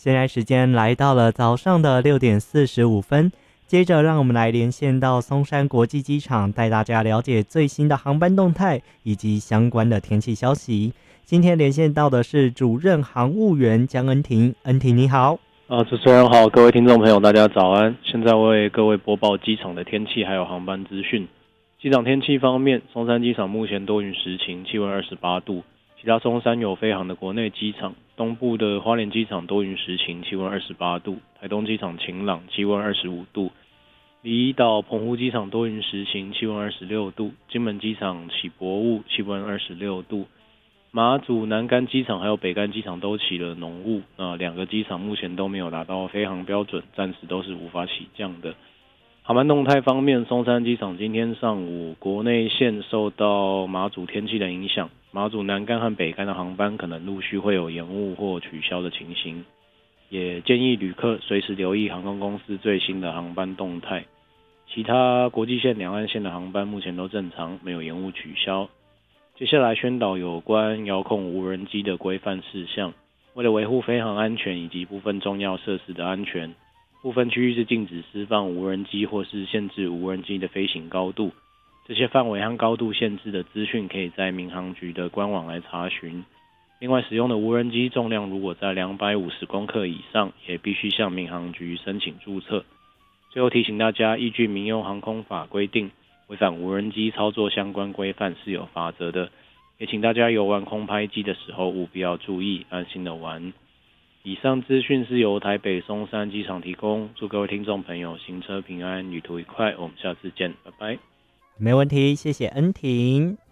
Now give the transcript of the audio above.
现在时间来到了早上的6:45，接着让我们来连线到松山国际机场，带大家了解最新的航班动态以及相关的天气消息。今天连线到的是主任航务员江恩婷，恩婷你好。 主持人好，各位听众朋友大家早安。现在为各位播报机场的天气还有航班资讯。机场天气方面，松山机场目前多云时晴，气温28度。其他松山有飞航的国内机场，东部的花莲机场多云时晴，气温28度；台东机场晴朗，气温25度；离岛澎湖机场多云时晴，气温26度；金门机场起薄雾，气温26度；马祖南竿机场还有北竿机场都起了浓雾，两个机场目前都没有达到飞航标准，暂时都是无法起降的。航班动态方面，松山机场今天上午国内线受到马祖天气的影响，马祖南竿和北竿的航班可能陆续会有延误或取消的情形，也建议旅客随时留意航空公司最新的航班动态。其他国际线、两岸线的航班目前都正常，没有延误取消。接下来宣导有关遥控无人机的规范事项，为了维护飞航安全以及部分重要设施的安全，部分区域是禁止释放无人机或是限制无人机的飞行高度。这些范围和高度限制的资讯可以在民航局的官网来查询。另外，使用的无人机重量如果在250公克以上，也必须向民航局申请注册。最后提醒大家，依据民用航空法规定，违反无人机操作相关规范是有罚则的。也请大家游玩空拍机的时候务必要注意，安心的玩。以上资讯是由台北松山机场提供，祝各位听众朋友行车平安，旅途愉快，我们下次见，拜拜。 没问题，谢谢恩婷。